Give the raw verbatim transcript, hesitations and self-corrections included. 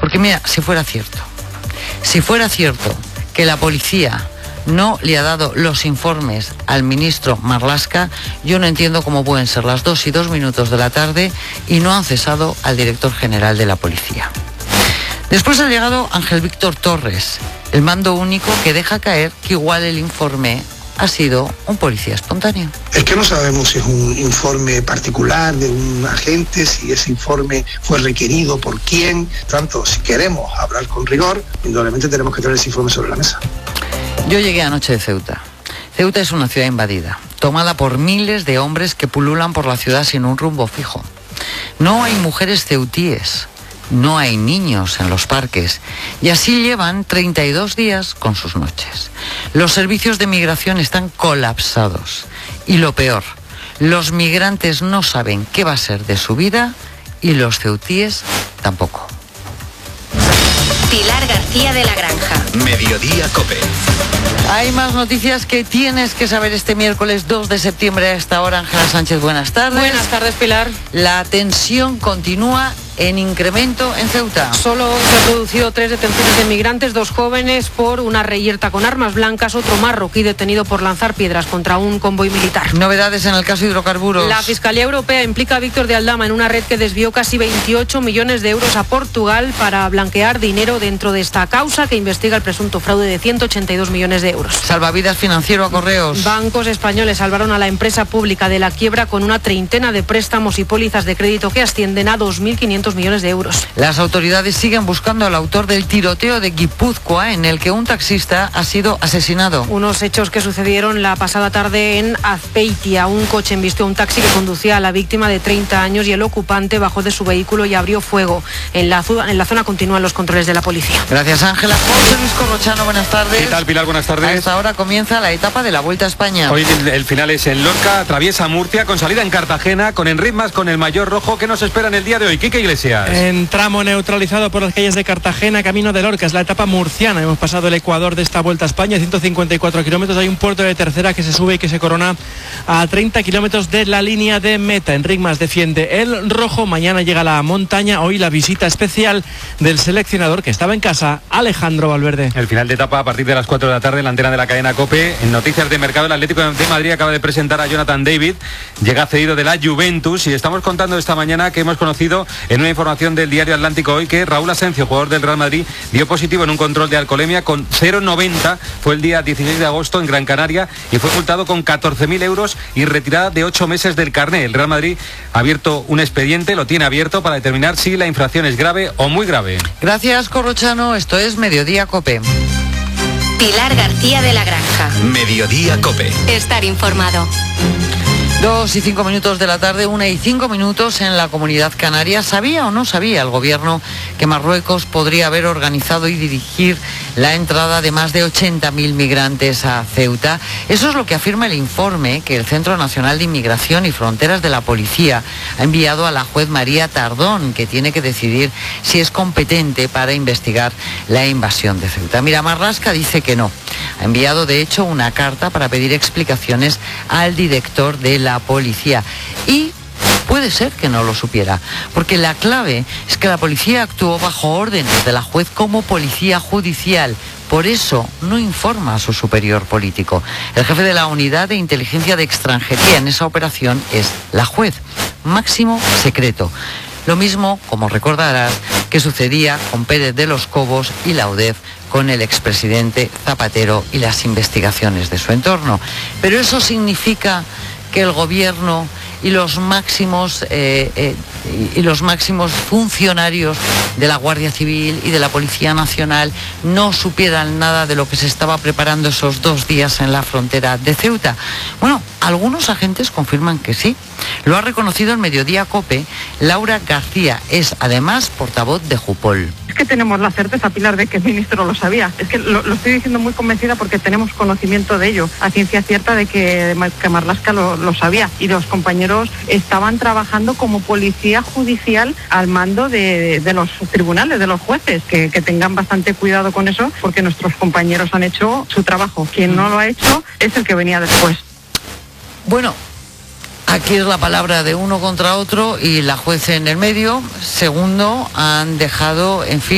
Porque mira, si fuera cierto, si fuera cierto que la policía no le ha dado los informes al ministro Marlaska, yo no entiendo cómo pueden ser las dos y dos minutos de la tarde y no han cesado al director general de la policía. Después ha llegado Ángel Víctor Torres, el mando único, que deja caer que igual el informe ha sido un policía espontáneo. Es que no sabemos si es un informe particular de un agente, si ese informe fue requerido por quién. Tanto, si queremos hablar con rigor, indudablemente tenemos que tener ese informe sobre la mesa. Yo llegué anoche de Ceuta. Ceuta es una ciudad invadida, tomada por miles de hombres que pululan por la ciudad sin un rumbo fijo. No hay mujeres ceutíes, no hay niños en los parques, y así llevan treinta y dos días con sus noches. Los servicios de migración están colapsados. Y lo peor, los migrantes no saben qué va a ser de su vida y los ceutíes tampoco. Pilar García de la Granja. Mediodía COPE. Hay más noticias que tienes que saber este miércoles dos de septiembre a esta hora. Ángela Sánchez, buenas tardes. Buenas tardes, Pilar. La tensión continúa en incremento en Ceuta. Solo se han producido tres detenciones de migrantes, dos jóvenes por una reyerta con armas blancas, otro marroquí detenido por lanzar piedras contra un convoy militar. Novedades en el caso hidrocarburos. La Fiscalía Europea implica a Víctor de Aldama en una red que desvió casi veintiocho millones de euros a Portugal para blanquear dinero dentro de esta causa que investiga el presunto fraude de ciento ochenta y dos millones de euros. Salvavidas financiero a Correos. Bancos españoles salvaron a la empresa pública de la quiebra con una treintena de préstamos y pólizas de crédito que ascienden a dos mil quinientos millones de euros. Las autoridades siguen buscando al autor del tiroteo de Guipúzcoa en el que un taxista ha sido asesinado. Unos hechos que sucedieron la pasada tarde en Azpeitia. Un coche embistió un taxi que conducía a la víctima de treinta años y el ocupante bajó de su vehículo y abrió fuego. En la, en la zona continúan los controles de la policía. Gracias, Ángela. José Luis Corrochano, buenas tardes. ¿Qué tal, Pilar? Buenas tardes. A esta hora comienza la etapa de la Vuelta a España. Hoy el, el final es en Lorca, atraviesa Murcia, con salida en Cartagena, con Enritmas, con el Mayor Rojo. ¿Qué nos espera en el día de hoy? Quique Iglesias. En tramo neutralizado por las calles de Cartagena, camino de Lorca, es la etapa murciana. Hemos pasado el Ecuador de esta Vuelta a España, ciento cincuenta y cuatro kilómetros. Hay un puerto de tercera que se sube y que se corona a treinta kilómetros de la línea de meta. Enritmas defiende el rojo. Mañana llega la montaña. Hoy la visita especial del seleccionador que estaba en casa, Alejandro Valverde. El final de etapa a partir de las cuatro de la tarde en la antena de la cadena COPE. En noticias de mercado, el Atlético de Madrid acaba de presentar a Jonathan David. Llega cedido de la Juventus y estamos contando esta mañana que hemos conocido en una información del diario Atlántico hoy que Raúl Asencio, jugador del Real Madrid, dio positivo en un control de alcoholemia con cero coma noventa. Fue el día dieciséis de agosto en Gran Canaria y fue multado con catorce mil euros y retirada de ocho meses del carné. El Real Madrid ha abierto un expediente, lo tiene abierto para determinar si la infracción es grave o muy grave. Gracias, Corrochano. Esto es Mediodía COPE. Pilar García de la Granja. Mediodía COPE. Estar informado. Dos y cinco minutos de la tarde, una y cinco minutos en la Comunidad Canaria. ¿Sabía o no sabía el gobierno que Marruecos podría haber organizado y dirigir la entrada de más de ochenta mil migrantes a Ceuta? Eso es lo que afirma el informe que el Centro Nacional de Inmigración y Fronteras de la Policía ha enviado a la juez María Tardón, que tiene que decidir si es competente para investigar la invasión de Ceuta. Mira, Marlaska dice que no. Ha enviado, de hecho, una carta para pedir explicaciones al director de la policía y puede ser que no lo supiera, porque la clave es que la policía actuó bajo órdenes de la juez como policía judicial. Por eso no informa a su superior político. El jefe de la unidad de inteligencia de extranjería en esa operación es la juez. Máximo secreto. Lo mismo, como recordarás, que sucedía con Pérez de los Cobos y la U D E F con el expresidente Zapatero y las investigaciones de su entorno. Pero eso significa que el gobierno y los máximos eh, eh, y los máximos funcionarios de la Guardia Civil y de la Policía Nacional no supieran nada de lo que se estaba preparando esos dos días en la frontera de Ceuta. Bueno, algunos agentes confirman que sí. Lo ha reconocido en Mediodía COPE Laura García. Es además portavoz de Jupol. Es que tenemos la certeza, Pilar, de que el ministro lo sabía. Es que lo, lo estoy diciendo muy convencida porque tenemos conocimiento de ello, a ciencia cierta de que, que Marlaska lo, lo sabía. Y los compañeros estaban trabajando como policía judicial al mando de, de los tribunales, de los jueces, que, que tengan bastante cuidado con eso porque nuestros compañeros han hecho su trabajo. Quien no lo ha hecho es el que venía después. Bueno, aquí es la palabra de uno contra otro y la juez en el medio. Segundo, han dejado, en fin,